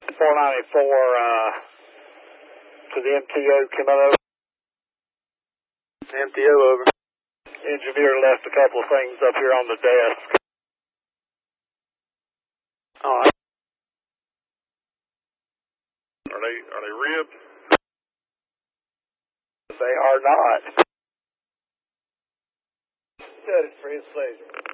494 to the MTO coming over. MTO over. Engineer left a couple of things up here on the desk. All right. Are they ribbed? They are not. That is for his pleasure.